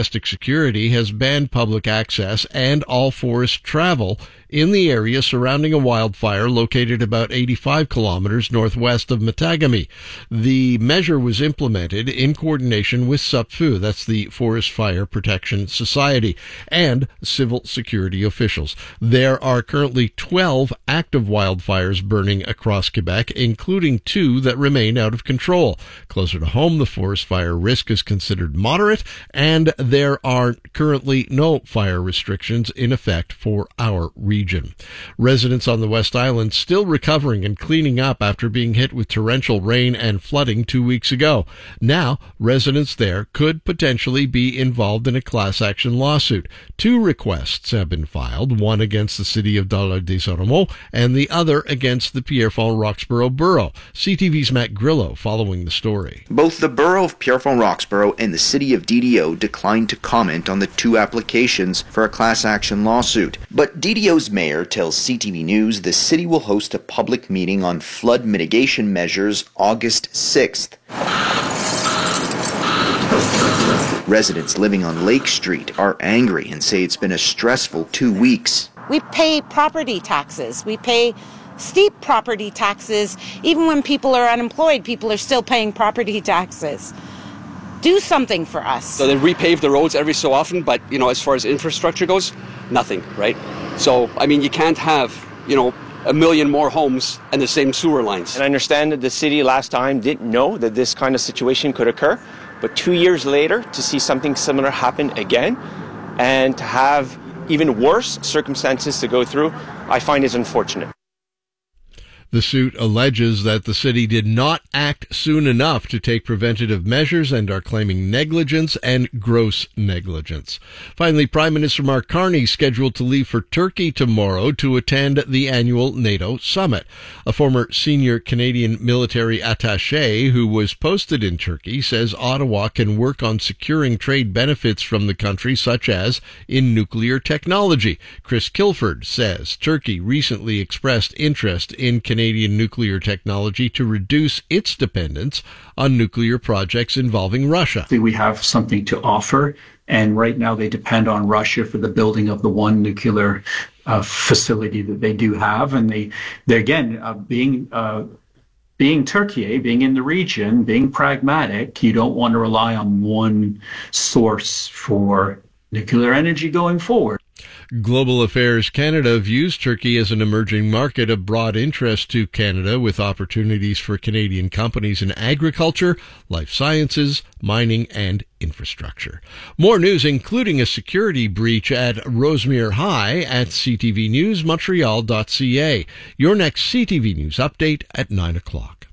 Domestic Security has banned public access and all forest travel in the area surrounding a wildfire located about 85 kilometers northwest of Matagami. The measure was implemented in coordination with SUPFU, that's the Forest Fire Protection Society, and civil security officials. There are currently 12 active wildfires burning across Quebec, including 2 that remain out of control. Closer to home, the forest fire risk is considered moderate, and there are currently no fire restrictions in effect for our region. Residents on the West Island still recovering and cleaning up after being hit with torrential rain and flooding 2 weeks ago. Now, residents there could potentially be involved in a class action lawsuit. 2 requests have been filed, one against the city of Dollard-des-Ormeaux and the other against the Pierrefonds-Roxborough Borough. CTV's Matt Grillo following the story. Both the Borough of Pierrefonds-Roxborough and the city of DDO declined to comment on the 2 applications for a class action lawsuit. But DDO's mayor tells CTV News the city will host a public meeting on flood mitigation measures August 6th. Residents living on Lake Street are angry and say it's been a stressful 2 weeks. We pay property taxes. We pay steep property taxes. Even when people are unemployed, people are still paying property taxes. Do something for us. So they repave the roads every so often, but, as far as infrastructure goes, nothing, right? So, you can't have, 1 million more homes and the same sewer lines. And I understand that the city last time didn't know that this kind of situation could occur, but 2 years later, to see something similar happen again and to have even worse circumstances to go through, I find is unfortunate. The suit alleges that the city did not act soon enough to take preventative measures and are claiming negligence and gross negligence. Finally, Prime Minister Mark Carney is scheduled to leave for Turkey tomorrow to attend the annual NATO summit. A former senior Canadian military attaché who was posted in Turkey says Ottawa can work on securing trade benefits from the country, such as in nuclear technology. Chris Kilford says Turkey recently expressed interest in Canadian nuclear technology to reduce its dependence on nuclear projects involving Russia. We have something to offer, and right now they depend on Russia for the building of the one nuclear facility that they do have, and they again being Turkey, being in the region, being pragmatic, you don't want to rely on one source for nuclear energy going forward. Global Affairs Canada views Turkey as an emerging market of broad interest to Canada, with opportunities for Canadian companies in agriculture, life sciences, mining, and infrastructure. More news, including a security breach at Rosemere High, at ctvnewsmontreal.ca. Your next CTV News update at 9 o'clock.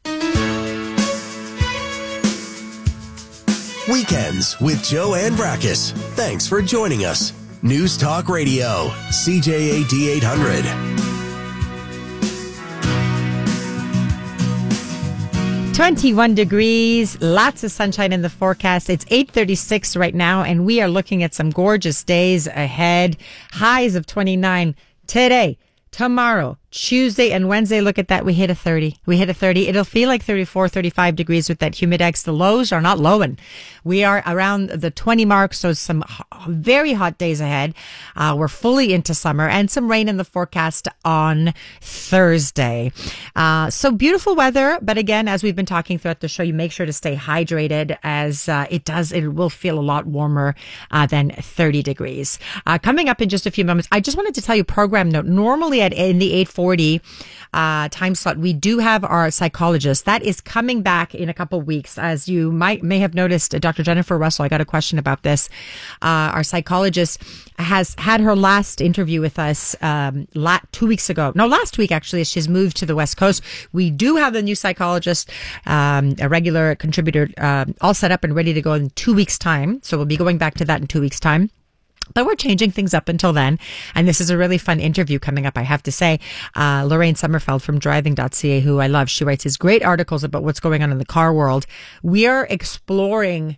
Weekends with Joanne Brakes. Thanks for joining us. News Talk Radio, CJAD 800. "21 degrees, lots of sunshine in the forecast. It's 8:36 right now, and we are looking at some gorgeous days ahead. Highs of 29 today, tomorrow, Tuesday and Wednesday. Look at that. We hit a 30. It'll feel like 34, 35 degrees with that humidex. The lows are not lowing. We are around the 20 mark. So some very hot days ahead. We're fully into summer, and some rain in the forecast on Thursday. So beautiful weather. But again, as we've been talking throughout the show, you make sure to stay hydrated, as it will feel a lot warmer than 30 degrees. Coming up in just a few moments, I just wanted to tell you program note. Normally in the 8:40 time slot, we do have our psychologist. That is coming back in a couple weeks. As you may have noticed, Dr. Jennifer Russell, I got a question about this. Our psychologist has had her last interview with us 2 weeks ago. No, last week, actually, as she's moved to the West Coast. We do have the new psychologist, a regular contributor, all set up and ready to go in 2 weeks' time. So we'll be going back to that in 2 weeks' time. But we're changing things up until then. And this is a really fun interview coming up, I have to say. Lorraine Sommerfeld from driving.ca, who I love. She writes these great articles about what's going on in the car world. We are exploring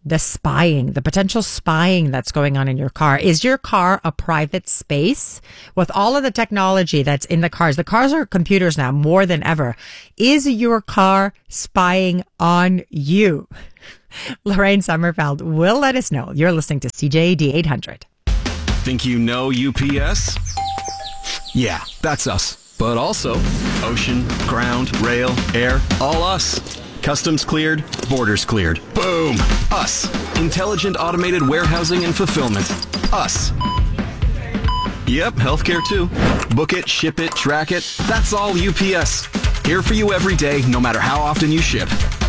the spying, the potential spying that's going on in your car. Is your car a private space? With all of the technology that's in the cars are computers now more than ever. Is your car spying on you? Lorraine Sommerfeld will let us know. You're listening to CJAD 800. Think you know UPS? Yeah, that's us. But also ocean, ground, rail, air, all us. Customs cleared, borders cleared. Boom! Us. Intelligent automated warehousing and fulfillment. Us. Yep, healthcare too. Book it, ship it, track it. That's all UPS. Here for you every day, no matter how often you ship.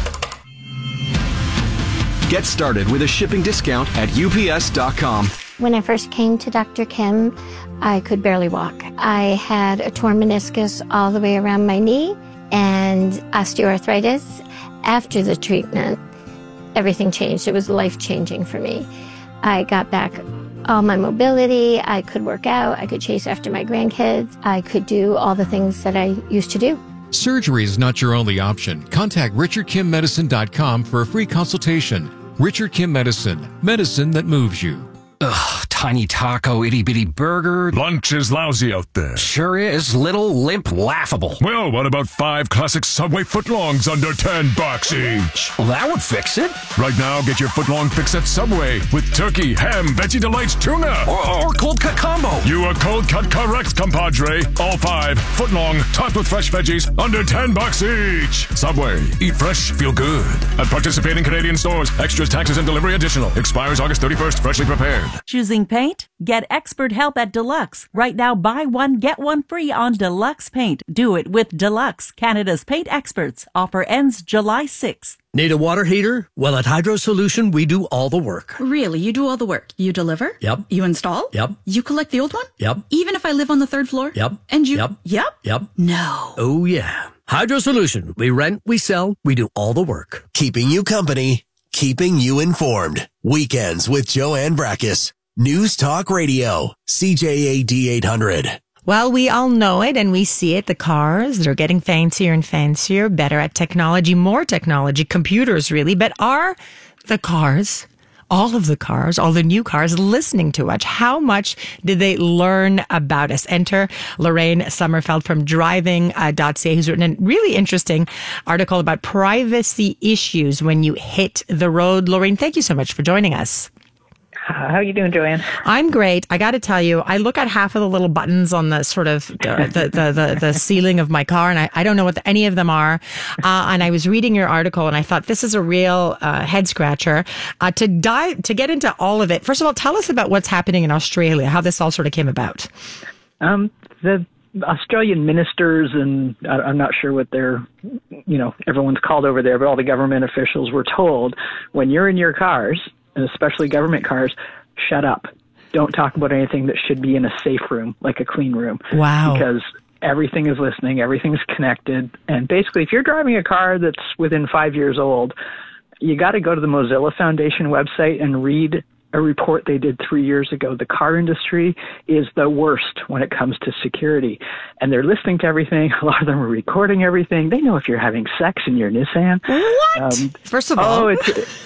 Get started with a shipping discount at UPS.com. When I first came to Dr. Kim, I could barely walk. I had a torn meniscus all the way around my knee and osteoarthritis. After the treatment, everything changed. It was life-changing for me. I got back all my mobility. I could work out. I could chase after my grandkids. I could do all the things that I used to do. Surgery is not your only option. Contact RichardKimMedicine.com for a free consultation. Richard Kim Medicine. Medicine that moves you. Ugh, tiny taco, itty-bitty burger. Lunch is lousy out there. Sure is. Little, limp, laughable. Well, what about 5 classic Subway footlongs under $10 each? Well, that would fix it. Right now, get your footlong fix at Subway with turkey, ham, Veggie Delights, tuna. Or cold cut combo. You are cold cut correct, compadre. All 5 footlong, topped with fresh veggies, under $10 each. Subway. Eat fresh, feel good. At participating Canadian stores. Extras, taxes, and delivery additional. Expires August 31st. Freshly prepared. Choosing paint? Get expert help at Deluxe. Right now, buy one, get one free on Deluxe Paint. Do it with Deluxe, Canada's paint experts. Offer ends July 6th. Need a water heater? Well, at Hydro Solution, we do all the work. Really? You do all the work? You deliver? Yep. You install? Yep. You collect the old one? Yep. Even if I live on the 3rd floor? Yep. And you? Yep. Yep? Yep. No. Oh, yeah. Hydro Solution. We rent, we sell, we do all the work. Keeping you company, keeping you informed. Weekends with Joanne Brakis. News Talk Radio, CJAD 800. Well, we all know it and we see it. The cars that are getting fancier and fancier, better at technology, more technology, computers really. But are the cars, all of the cars, all the new cars listening to us? How much did they learn about us? Enter Lorraine Sommerfeld from driving.ca, who's written a really interesting article about privacy issues when you hit the road. Lorraine, thank you so much for joining us. How are you doing, Joanne? I'm great. I got to tell you, I look at half of the little buttons on the sort of the ceiling of my car, and I don't know what any of them are. And I was reading your article, and I thought this is a real head scratcher. To get into all of it, first of all, tell us about what's happening in Australia, how this all sort of came about. The Australian ministers, and I'm not sure what they're, everyone's called over there, but all the government officials were told, when you're in your cars, and especially government cars, shut up. Don't talk about anything that should be in a safe room, like a clean room. Wow. Because everything is listening, everything's connected. And basically, if you're driving a car that's within 5 years old, you got to go to the Mozilla Foundation website and read a report they did 3 years ago. The car industry is the worst when it comes to security. And they're listening to everything. A lot of them are recording everything. They know if you're having sex in your Nissan. What? First of all.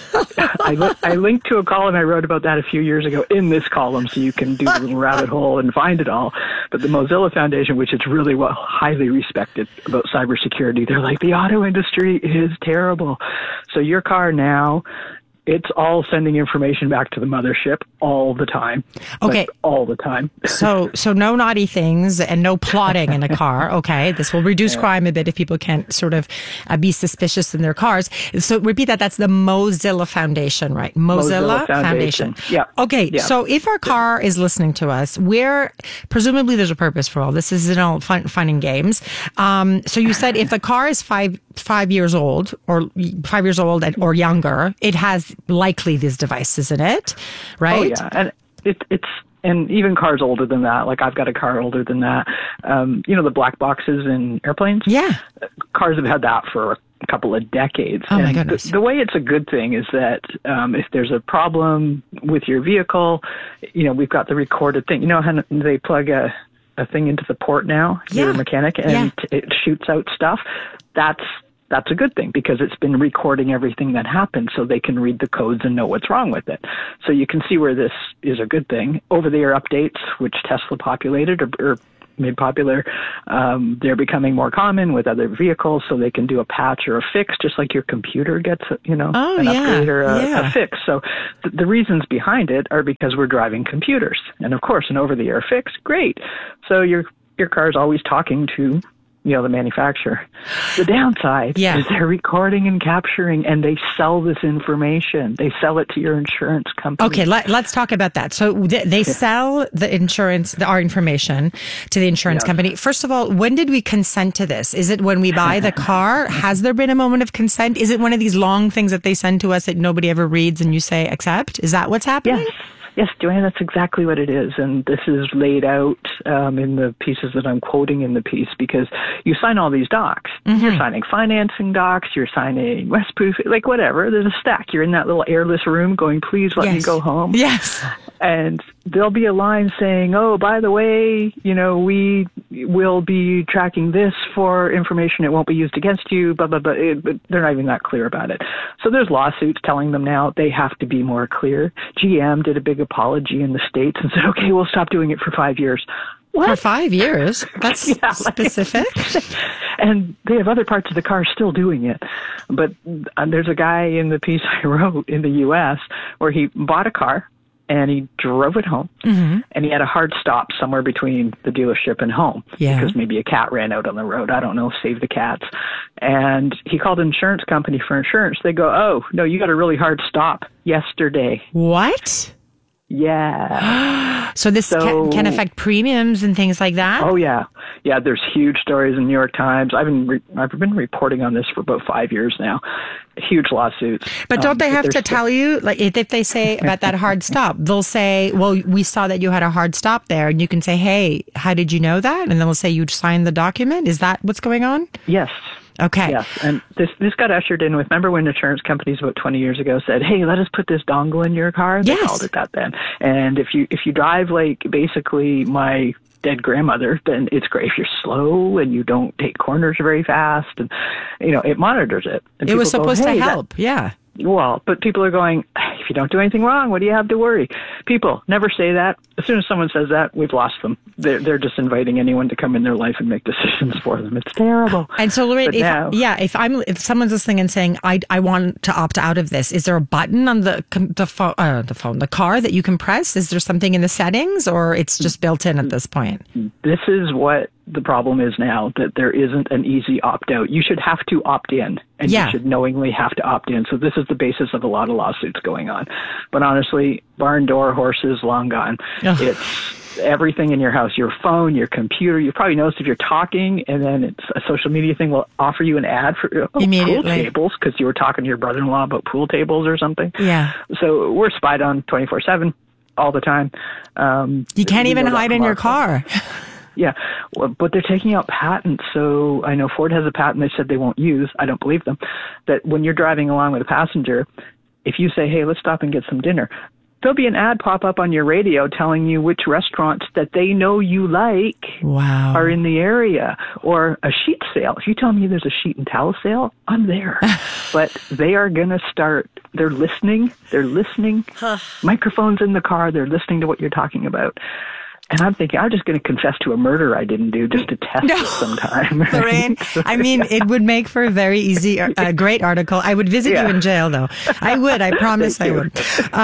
I linked to a column I wrote about that a few years ago in this column, so you can do the little rabbit hole and find it all. But the Mozilla Foundation, which is really highly respected about cybersecurity, they're like, the auto industry is terrible. So your car now, it's all sending information back to the mothership all the time. Okay. Like, all the time. So no naughty things and no plotting in a car. Okay. This will reduce crime a bit if people can't sort of be suspicious in their cars. So repeat that. That's the Mozilla Foundation, right? Mozilla Foundation. Yeah. Okay. Yeah. So if our car is listening to us, presumably there's a purpose for all this. This isn't all fun and games. So you said if the car is five years old or 5 years old or younger, it has likely these devices in it, right? Oh yeah, and it's and even cars older than that. Like I've got a car older than that. The black boxes in airplanes. Yeah, cars have had that for a couple of decades. Oh my goodness! The way it's a good thing is that if there's a problem with your vehicle, we've got the recorded thing. You know how they plug a thing into the port now, your mechanic, and it shoots out stuff. That's that's a good thing because it's been recording everything that happened so they can read the codes and know what's wrong with it. So you can see where this is a good thing. Over-the-air updates, which Tesla populated or made popular, they're becoming more common with other vehicles, so they can do a patch or a fix, just like your computer gets, an upgrade or a fix. So the reasons behind it are because we're driving computers. And of course, an over-the-air fix, great. So your car is always talking to the manufacturer. The downside is they're recording and capturing, and they sell this information. They sell it to your insurance company. Okay, let's talk about that. So they sell the insurance, our information to the insurance company. First of all, when did we consent to this? Is it when we buy the car? Has there been a moment of consent? Is it one of these long things that they send to us that nobody ever reads and you say accept? Is that what's happening? Yes, Joanne, that's exactly what it is. And this is laid out in the pieces that I'm quoting in the piece, because you sign all these docs. Mm-hmm. You're signing financing docs, you're signing Westproof, like whatever. There's a stack. You're in that little airless room going, please let me go home. Yes. And there'll be a line saying, oh, by the way, we will be tracking this for information. It won't be used against you, blah, blah, blah. But they're not even that clear about it. So there's lawsuits telling them now they have to be more clear. GM did a big apology in the States and said, okay, we'll stop doing it for 5 years. What? For 5 years? That's specific. And they have other parts of the car still doing it. But there's a guy in the piece I wrote in the U.S. where he bought a car and he drove it home, and he had a hard stop somewhere between the dealership and home because maybe a cat ran out on the road. I don't know, save the cats. And he called an insurance company for insurance. They go, oh, no, you got a really hard stop yesterday. What? Yeah. So this can affect premiums and things like that? Oh, yeah. Yeah, there's huge stories in the New York Times. I've been reporting on this for about 5 years now. Huge lawsuits. But don't they have to tell you, like if they say about that hard stop, they'll say, well, we saw that you had a hard stop there. And you can say, hey, how did you know that? And then they'll say you signed the document. Is that what's going on? Yes. Okay. Yes, and this got ushered in with, remember when insurance companies about 20 years ago said, hey, let us put this dongle in your car? They called it that then. And if you drive like basically my dead grandmother, then it's great. If you're slow and you don't take corners very fast, and it monitors it. And it was supposed to help, Well, but people are going, if you don't do anything wrong, what do you have to worry? People never say that. As soon as someone says that, we've lost them. They're just inviting anyone to come in their life and make decisions for them. It's terrible. And so, Lorraine, if someone's listening and saying, I want to opt out of this, is there a button on the car that you can press? Is there something in the settings, or it's just built in at this point? This is what the problem is now, that there isn't an easy opt-out. You should have to opt in, and you should knowingly have to opt in. So this is the basis of a lot of lawsuits going on. But honestly, barn door horses, long gone. It's everything in your house, your phone, your computer. You've probably noticed if you're talking and then it's a social media thing will offer you an ad for pool tables because you were talking to your brother-in-law about pool tables or something. Yeah. So we're spied on 24/7 all the time. You can't even hide in your car. Yeah, but they're taking out patents. So I know Ford has a patent they said they won't use. I don't believe them. That when you're driving along with a passenger, if you say, hey, let's stop and get some dinner, there'll be an ad pop up on your radio telling you which restaurants that they know you like are in the area. Or a sheet sale. If you tell me there's a sheet and towel sale, I'm there. But they are going to start. They're listening. Microphones in the car. They're listening to what you're talking about. And I'm thinking, I'm just going to confess to a murder I didn't do just to test it sometime. Lorraine, I mean, it would make for a very easy, great article. I would visit you in jail, though. I would. I promise I would.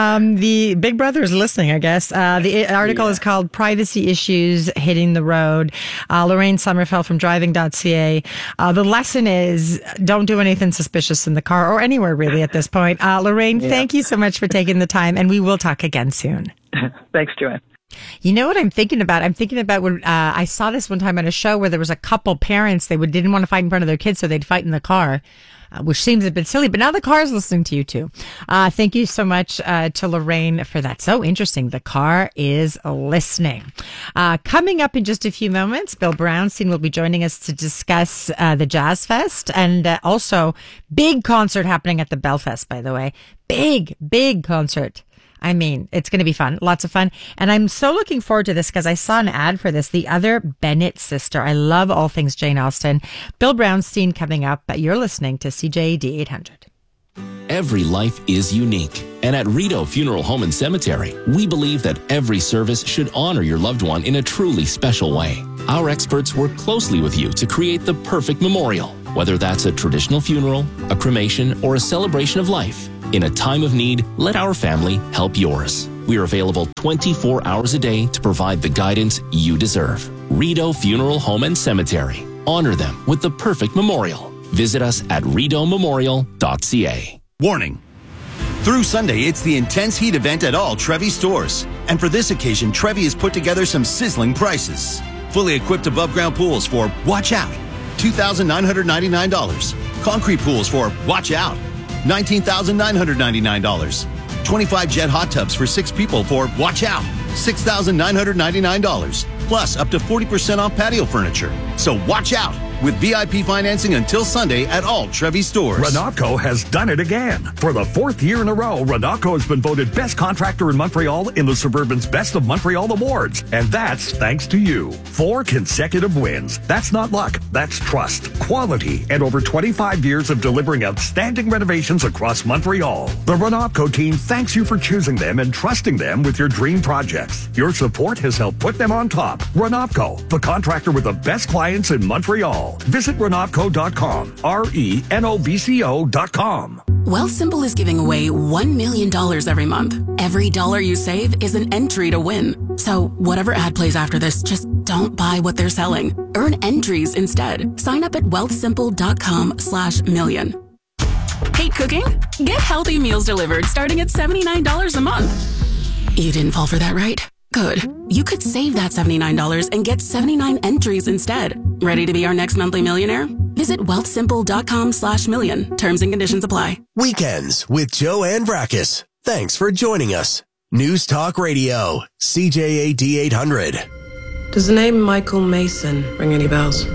The Big Brother is listening, I guess. The article is called Privacy Issues Hitting the Road. Lorraine Sommerfeld from driving.ca. The lesson is don't do anything suspicious in the car or anywhere really at this point. Lorraine, thank you so much for taking the time, and we will talk again soon. Thanks, Joanne. You know what I'm thinking about? I'm thinking about when I saw this one time on a show where there was a couple parents, they didn't want to fight in front of their kids, so they'd fight in the car, which seems a bit silly, but now the car is listening to you too. Thank you so much to Lorraine for that. So interesting. The car is listening. Coming up in just a few moments, Bill Brownstein will be joining us to discuss the Jazz Fest and also big concert happening at the Belfast, by the way. Big concert. I mean, it's going to be fun. Lots of fun. And I'm so looking forward to this because I saw an ad for this. The Other Bennett Sister. I love all things Jane Austen. Bill Brownstein coming up. You're listening to CJAD 800. Every life is unique. And at Rideau Funeral Home and Cemetery, we believe that every service should honor your loved one in a truly special way. Our experts work closely with you to create the perfect memorial, whether that's a traditional funeral, a cremation, or a celebration of life. In a time of need, let our family help yours. We are available 24 hours a day to provide the guidance you deserve. Rideau Funeral Home and Cemetery. Honor them with the perfect memorial. Visit us at rideaumemorial.ca. Warning. Through Sunday, it's the Intense Heat event at all Trevi stores. And for this occasion, Trevi has put together some sizzling prices. Fully equipped above-ground pools for Watch Out, $2,999. Concrete pools for Watch Out, $19,999. 25 jet hot tubs for 6 people for Watch Out, $6,999. Plus up to 40% off patio furniture. So watch out with VIP financing until Sunday at all Trevi stores. Renocco has done it again. For the 4th year in a row, Renocco has been voted best contractor in Montreal in the Suburban's Best of Montreal Awards. And that's thanks to you. 4 consecutive wins. That's not luck. That's trust, quality, and over 25 years of delivering outstanding renovations across Montreal. The Renocco team thanks you for choosing them and trusting them with your dream projects. Your support has helped put them on top. Renocco, the contractor with the best clients in Montreal. Visit Renocco.com, RENOVCO.com. Wealthsimple is giving away $1 million every month. Every dollar you save is an entry to win. So whatever ad plays after this, just don't buy what they're selling. Earn entries instead. Sign up at wealthsimple.com/million. Hate cooking? Get healthy meals delivered starting at $79 a month. You didn't fall for that, right? Good. You could save that $79 and get 79 entries instead. Ready to be our next monthly millionaire? Visit wealthsimple.com/million. Terms and conditions apply. Weekends with Joanne Brackus. Thanks for joining us. News Talk Radio, CJAD 800. Does the name Michael Mason ring any bells?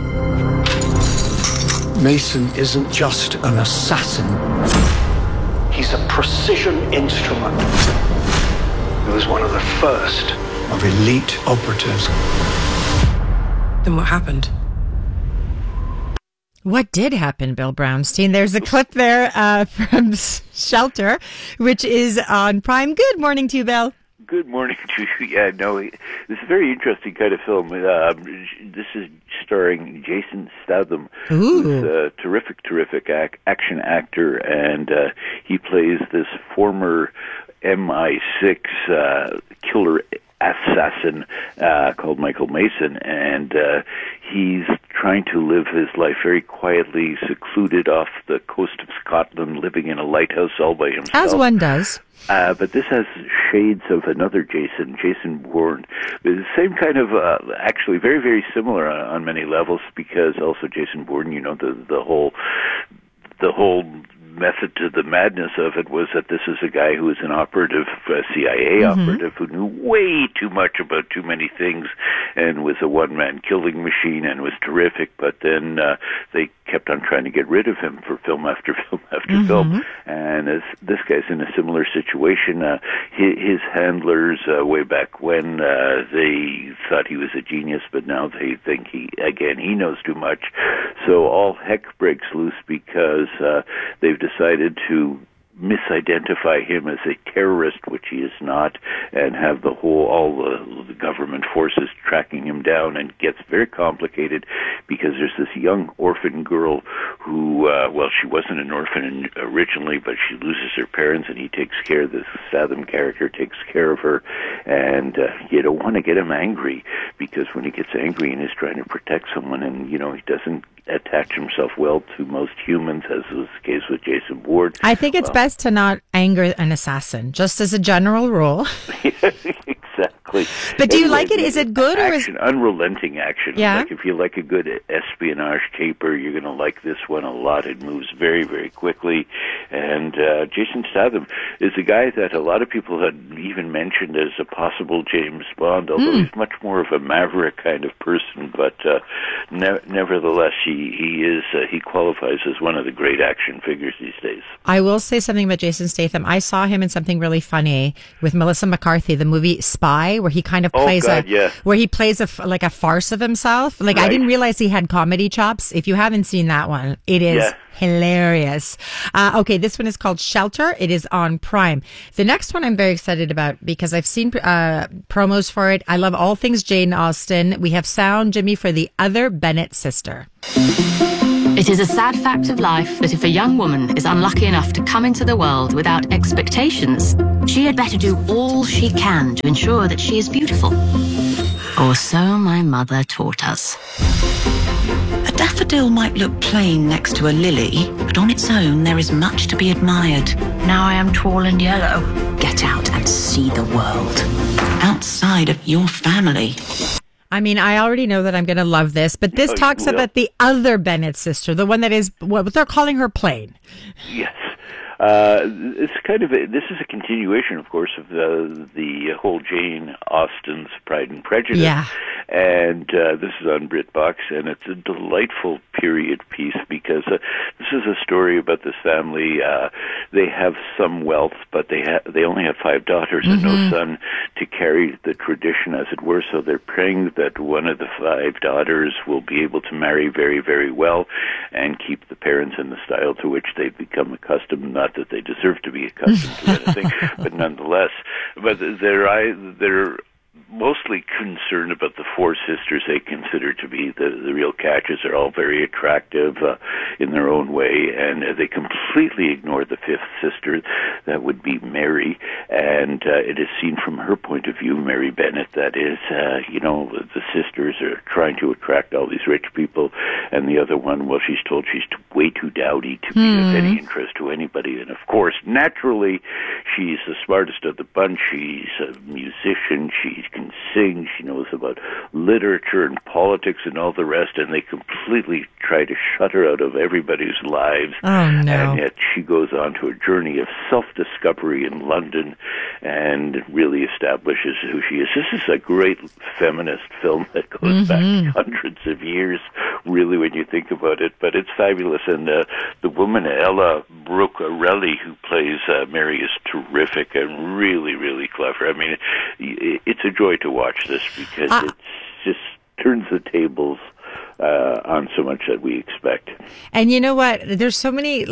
Mason isn't just an assassin. He's a precision instrument. He was one of the first of elite operatives. Then what happened? What did happen, Bill Brownstein? There's a clip there from Shelter, which is on Prime. Good morning to you, Bill. Good morning to you. Yeah, no, this is a very interesting kind of film. This is starring Jason Statham, who's a terrific action actor, and he plays this former MI6 killer assassin called Michael Mason, and he's trying to live his life very quietly, secluded off the coast of Scotland, living in a lighthouse all by himself. As one does. But this has shades of another Jason Bourne. The same kind of, actually very, very similar on many levels, because also Jason Bourne, you know, the whole method to the madness of it was that this is a guy who was an operative, CIA operative, who knew way too much about too many things and was a one-man killing machine and was terrific, but then they kept on trying to get rid of him for film after film after film. And as this guy's in a similar situation, his handlers, way back when, they thought he was a genius, but now they think he knows too much. So all heck breaks loose because they've decided to misidentify him as a terrorist, which he is not, and have all the government forces tracking him down, and gets very complicated because there's this young orphan girl who, she wasn't an orphan originally, but she loses her parents, and he takes care of this Statham character, takes care of her, and you don't want to get him angry, because when he gets angry and is trying to protect someone, and, you know, he doesn't attach himself well to most humans, as was the case with Jason Bourne. I think it's best to not anger an assassin, just as a general rule. Exactly. But do you like it? Is it good or is action, unrelenting action? Yeah. Like if you like a good espionage caper, you're going to like this one a lot. It moves very, very quickly. And Jason Statham is a guy that a lot of people had even mentioned as a possible James Bond, although he's much more of a maverick kind of person. But nevertheless, he qualifies as one of the great action figures these days. I will say something about Jason Statham. I saw him in something really funny with Melissa McCarthy, the movie Spy, where he kind of plays where he plays a farce of himself. Like, I didn't realize he had comedy chops. If you haven't seen that one, it is hilarious. Okay, this one is called Shelter. It is on Prime. The next one I'm very excited about because I've seen promos for it. I love all things Jane Austen. We have sound, Jimmy, for The Other Bennett Sister. It is a sad fact of life that if a young woman is unlucky enough to come into the world without expectations, she had better do all she can to ensure that she is beautiful. Or so my mother taught us. A daffodil might look plain next to a lily, but on its own there is much to be admired. Now I am tall and yellow. Get out and see the world. Outside of your family. I mean, I already know that I'm going to love this, but this talks about the other Bennett sister, the one that is what they're calling her plain. Yes. It's kind of this is a continuation, of course, of the whole Jane Austen's Pride and Prejudice. Yeah. And this is on BritBox, and it's a delightful period piece because this is a story about this family. They have some wealth, but they only have 5 daughters and no son to carry the tradition, as it were. So they're praying that one of the 5 daughters will be able to marry very, very well and keep the parents in the style to which they've become accustomed. Not that they deserve to be accustomed to anything, but nonetheless. But they're mostly concerned about the 4 sisters they consider to be the real catches. They're all very attractive in their own way, and they completely ignore the 5th sister, that would be Mary, and it is seen from her point of view, Mary Bennett, that is, the sisters are trying to attract all these rich people, and the other one, well, she's told she's way too dowdy to be of any interest to anybody, and of course, naturally, she's the smartest of the bunch. She's a musician, she can sing, she knows about literature and politics and all the rest, and they completely try to shut her out of everybody's lives. Oh, no. And yet she goes on to a journey of self-discovery in London and really establishes who she is. This is a great feminist film that goes back hundreds of years, really, when you think about it, but it's fabulous. And the woman, Ella Brooke-Arelli, who plays Mary, is terrific and really, really clever. I mean, it's a joy to watch this because it just turns the tables on so much that we expect. And you know what? There's so many,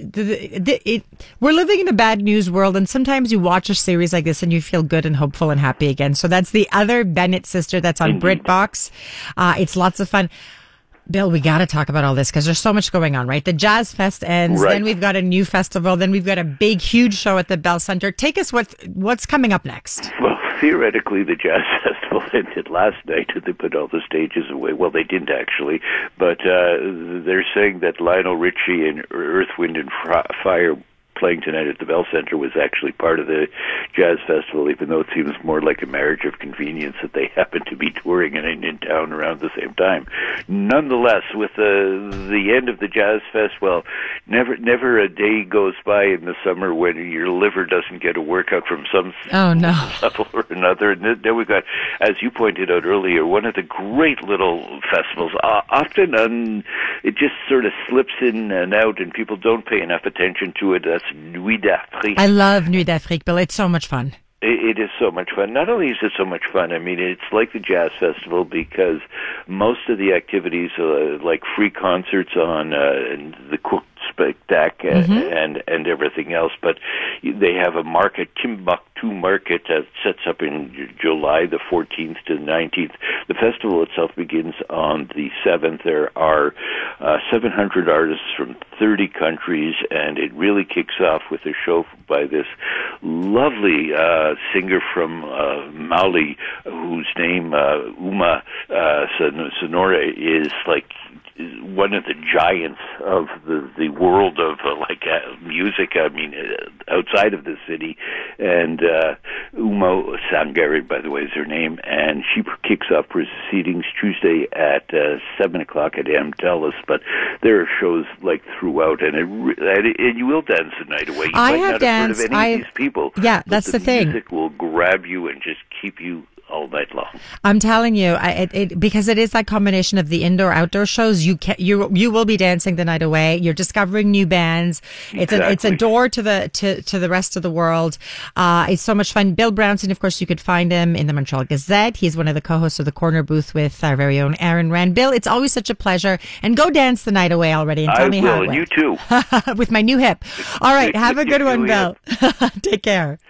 we're living in a bad news world, and sometimes you watch a series like this and you feel good and hopeful and happy again. So that's The Other Bennett Sister. That's on BritBox. It's lots of fun. Bill, we got to talk about all this because there's so much going on, right? The Jazz Fest ends, then we've got a new festival, then we've got a big, huge show at the Bell Center. Take us what's coming up next. Well, theoretically, the Jazz Festival ended last night. They put all the stages away. Well, they didn't actually, but they're saying that Lionel Richie and Earth, Wind and Fire playing tonight at the Bell Center was actually part of the Jazz Festival, even though it seems more like a marriage of convenience that they happen to be touring and in town around the same time. Nonetheless, with the end of the Jazz Fest, well, never a day goes by in the summer when your liver doesn't get a workout from some level or another. And then we've got, as you pointed out earlier, one of the great little festivals. Often it just sort of slips in and out, and people don't pay enough attention to it. That's Nuit d'Afrique. I love Nuit d'Afrique, Bill. It's so much fun. It is so much fun. Not only is it so much fun, I mean, it's like the Jazz Festival because most of the activities, like free concerts on the Cook Spectacle and everything else, but they have a market, Timbuktu Market, that sets up in July the 14th to the 19th. The festival itself begins on the 7th. There are 700 artists from 30 countries, and it really kicks off with a show by this lovely singer from Mali, whose name, Uma Sonora, is like one of the giants of the world of music. I mean, outside of the city, and Uma Sangari, by the way, is her name, and she kicks off proceedings Tuesday at 7:00 at Amtelis. But there are shows like throughout, and you will dance the night away. You I might have not danced. Have heard of any of these people. Yeah, that's the thing. Music will grab you and just keep you all night long. I'm telling you, because it is that combination of the indoor-outdoor shows. You will be dancing the night away. You're discovering new bands. It's a door to the rest of the world. It's so much fun. Bill Brownson, of course, you could find him in the Montreal Gazette. He's one of the co-hosts of the Corner Booth with our very own Aaron Rand. Bill, it's always such a pleasure. And go dance the night away already and tell me how it went. You too. With my new hip. All right, have a good one, Bill. Take care.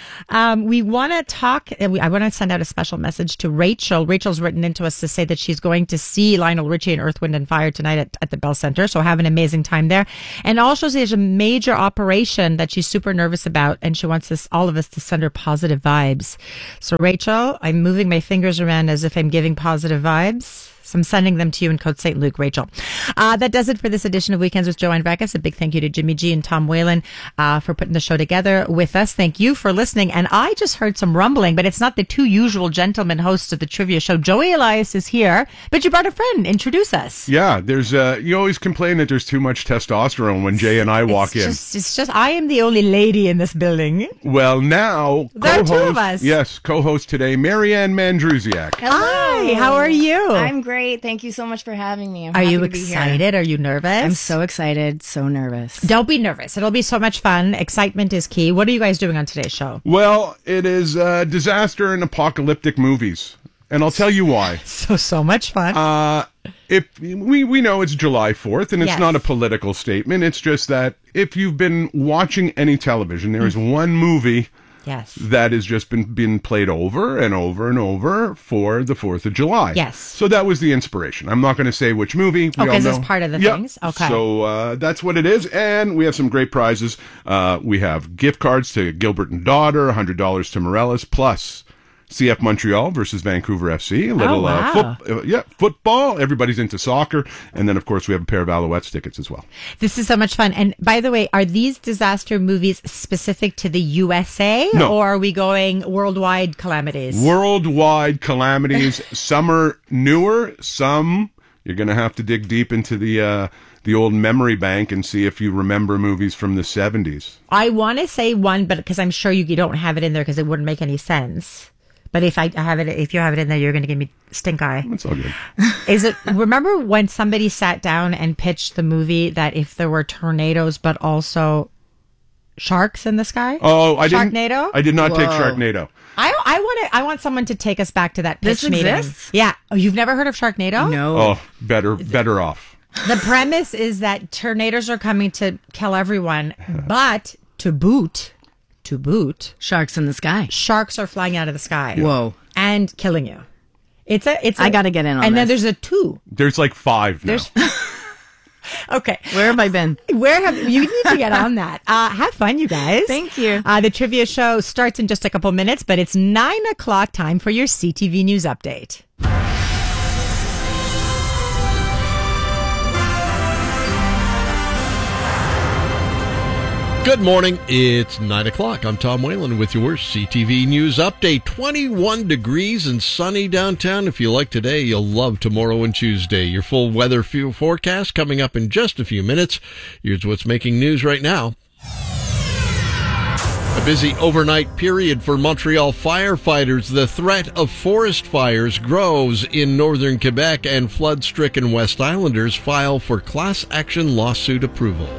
We want to talk. I want to send out a special message to Rachel. Rachel's written into us to say that she's going to see Lionel Richie and Earth, Wind and Fire tonight at the Bell Center. So have an amazing time there. And also there's a major operation that she's super nervous about, and she wants all of us to send her positive vibes. So Rachel, I'm moving my fingers around as if I'm giving positive vibes. So I'm sending them to you in code St. Luke, Rachel. That does it for this edition of Weekends with Joanne Vracas. A big thank you to Jimmy G and Tom Whalen for putting the show together with us. Thank you for listening. And I just heard some rumbling, but it's not the two usual gentlemen hosts of the trivia show. Joey Elias is here, but you brought a friend. Introduce us. Yeah, there's you always complain that there's too much testosterone when Jay and I walk in. It's just I am the only lady in this building. Well, now there are two of us. Yes, co-host today, Marianne Mandrusiak. Hi, how are you? I'm great. Thank you so much for having me. Are you excited? Are you nervous? I'm so excited, so nervous. Don't be nervous. It'll be so much fun. Excitement is key. What are you guys doing on today's show? Well, it is disaster and apocalyptic movies. And I'll tell you why. So much fun. If we know it's July 4th, and it's not a political statement. It's just that if you've been watching any television, there is one movie that has just been played over and over and over for the 4th of July. Yes. So that was the inspiration. I'm not going to say which movie. Because it's part of the things. Okay. So that's what it is. And we have some great prizes. We have gift cards to Gilbert and Daughter, $100 to Morellis, plus CF Montreal versus Vancouver FC. A little football. Everybody's into soccer. And then, of course, we have a pair of Alouettes tickets as well. This is so much fun. And by the way, are these disaster movies specific to the USA? No. Or are we going worldwide calamities? Worldwide calamities. Some are newer. Some you're going to have to dig deep into the old memory bank and see if you remember movies from the 70s. I want to say one, but because I'm sure you don't have it in there because it wouldn't make any sense. But if you have it in there, you're going to give me stink eye. That's all good. Remember when somebody sat down and pitched the movie that if there were tornadoes, but also sharks in the sky? Oh, Sharknado? I did not take Sharknado. I want someone to take us back to that pitch This meeting. exists? Yeah. Oh, you've never heard of Sharknado? No. Oh, better off. The premise is that tornadoes are coming to kill everyone, but to boot, sharks in the sky. Sharks are flying out of the sky. Whoa. And killing you. I got to get in on and this. then there's a 2. There's like 5 now. Okay. Where have I been? You need to get on that. Have fun, you guys. Thank you. The trivia show starts in just a couple minutes, but it's 9:00 time for your CTV News update. Good morning. It's 9:00. I'm Tom Whalen with your CTV News update. 21 degrees and sunny downtown. If you like today, you'll love tomorrow and Tuesday. Your full weather forecast coming up in just a few minutes. Here's what's making news right now. A busy overnight period for Montreal firefighters. The threat of forest fires grows in northern Quebec, and flood-stricken West Islanders file for class action lawsuit approval.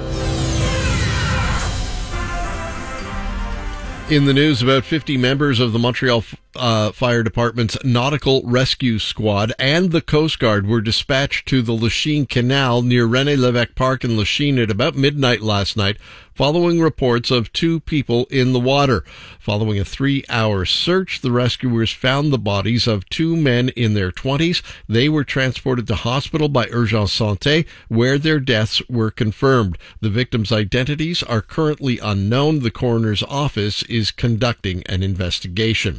In the news, about 50 members of the Montreal Fire Department's Nautical Rescue Squad and the Coast Guard were dispatched to the Lachine Canal near René Lévesque Park in Lachine at about midnight last night, following reports of 2 people in the water. Following a 3-hour search, the rescuers found the bodies of 2 men in their 20s. They were transported to hospital by Urgence Santé, where their deaths were confirmed. The victims' identities are currently unknown. The coroner's office is conducting an investigation.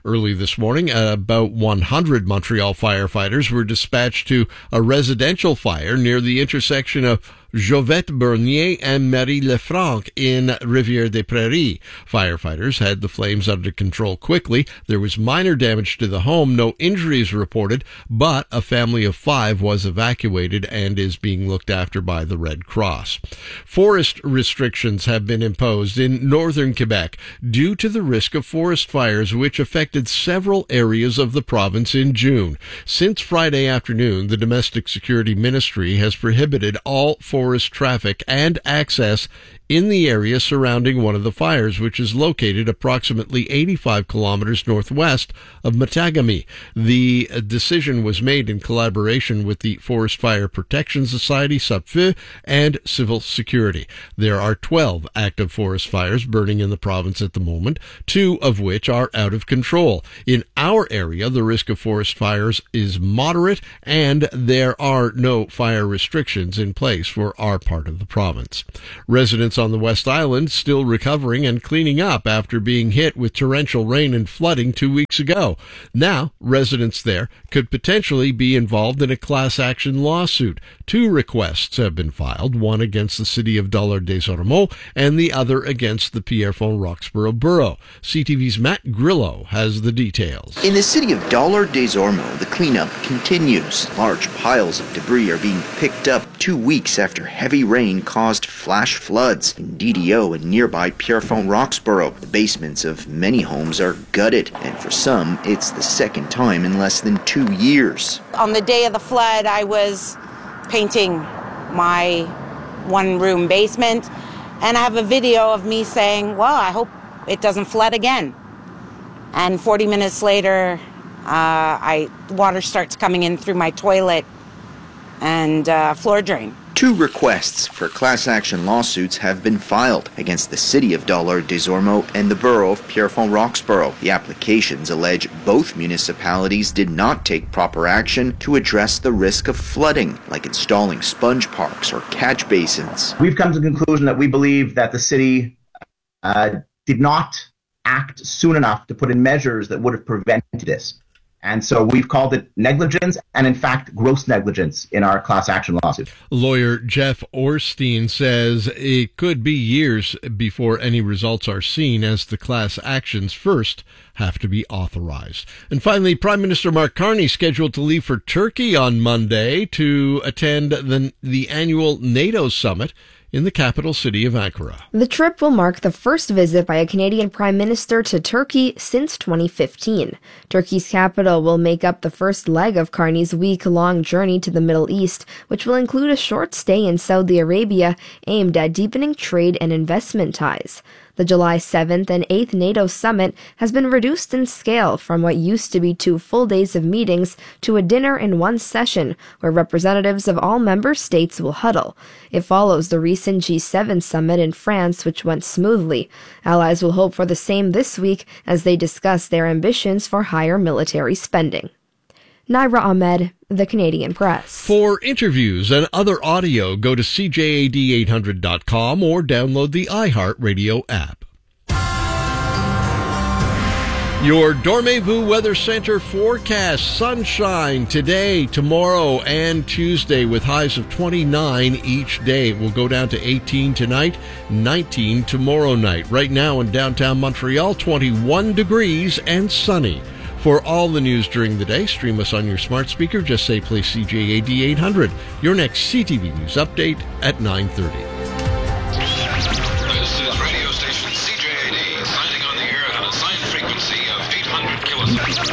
Early this morning, about 100 Montreal firefighters were dispatched to a residential fire near the intersection of Jovette Bernier and Marie Lefranc in Rivière-des-Prairies. Firefighters had the flames under control quickly. There was minor damage to the home, no injuries reported, but a family of 5 was evacuated and is being looked after by the Red Cross. Forest restrictions have been imposed in northern Quebec due to the risk of forest fires, which affected several areas of the province in June. Since Friday afternoon, the Domestic Security Ministry has prohibited all forest traffic and access in the area surrounding one of the fires, which is located approximately 85 kilometers northwest of Matagami. The decision was made in collaboration with the Forest Fire Protection Society, SUPFEU, and Civil Security. There are 12 active forest fires burning in the province at the moment, 2 of which are out of control. In our area, the risk of forest fires is moderate, and there are no fire restrictions in place for our part of the province. Residents on the West Island still recovering and cleaning up after being hit with torrential rain and flooding 2 weeks ago. Now, residents there could potentially be involved in a class action lawsuit. 2 requests have been filed, one against the city of Dollard-des-Ormeaux and the other against the Pierrefonds-Roxborough Borough. CTV's Matt Grillo has the details. In the city of Dollard-des-Ormeaux, the cleanup continues. Large piles of debris are being picked up 2 weeks after heavy rain caused flash floods. In DDO and nearby Pierrefonds-Roxborough, the basements of many homes are gutted, and for some, it's the second time in less than 2 years. On the day of the flood, I was painting my one-room basement, and I have a video of me saying, well, I hope it doesn't flood again. And 40 minutes later, water starts coming in through my toilet and floor drain. 2 requests for class action lawsuits have been filed against the city of Dollard-des-Ormeaux and the borough of Pierrefonds-Roxborough. The applications allege both municipalities did not take proper action to address the risk of flooding, like installing sponge parks or catch basins. We've come to the conclusion that we believe that the city did not act soon enough to put in measures that would have prevented this. And so we've called it negligence and, in fact, gross negligence in our class action lawsuit. Lawyer Jeff Orstein says it could be years before any results are seen, as the class actions first have to be authorized. And finally, Prime Minister Mark Carney scheduled to leave for Turkey on Monday to attend the annual NATO summit in the capital city of Ankara. The trip will mark the first visit by a Canadian Prime Minister to Turkey since 2015. Turkey's capital will make up the first leg of Carney's week-long journey to the Middle East, which will include a short stay in Saudi Arabia aimed at deepening trade and investment ties. The July 7th and 8th NATO summit has been reduced in scale from what used to be 2 full days of meetings to a dinner in one session where representatives of all member states will huddle. It follows the recent G7 summit in France, which went smoothly. Allies will hope for the same this week as they discuss their ambitions for higher military spending. Naira Ahmed, The Canadian Press. For interviews and other audio, go to CJAD800.com or download the iHeartRadio app. Your Dormez-vous Weather Center forecast: sunshine today, tomorrow, and Tuesday with highs of 29 each day. It will go down to 18 tonight, 19 tomorrow night. Right now in downtown Montreal, 21 degrees and sunny. For all the news during the day, stream us on your smart speaker. Just say play CJAD 800. Your next CTV News update at 9:30. This is radio station CJAD, signing on the air at an assigned frequency of 800 kilohertz.